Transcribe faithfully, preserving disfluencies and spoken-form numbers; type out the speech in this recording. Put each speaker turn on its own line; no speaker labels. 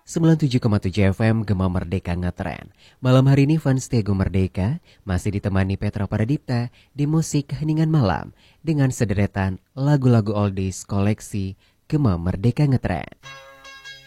sembilan puluh tujuh koma tujuh F M Gema Merdeka Ngetren. Malam hari ini fans Tego Merdeka masih ditemani Petra Paradipta di musik Heningan Malam dengan sederetan lagu-lagu oldies koleksi Gema Merdeka Ngetren.